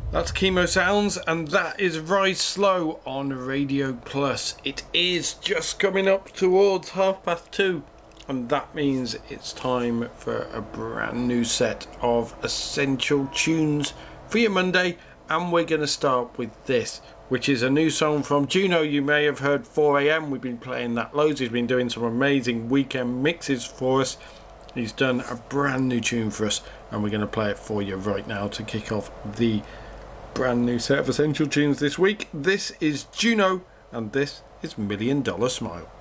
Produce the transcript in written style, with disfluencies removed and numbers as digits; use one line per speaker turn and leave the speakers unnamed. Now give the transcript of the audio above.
That's Chemo Sounds, and that is Rise Slow on Radio Plus. It is just coming up towards 2:30, and that means it's time for a brand new set of essential tunes for your Monday, and we're going to start with this, which is a new song from Juno. You may have heard 4am. We've been playing that loads. He's been doing some amazing weekend mixes for us. He's done a brand new tune for us, and we're going to play it for you right now to kick off the brand new set of essential tunes this week. This is Juno, and this is $1 Million Smile.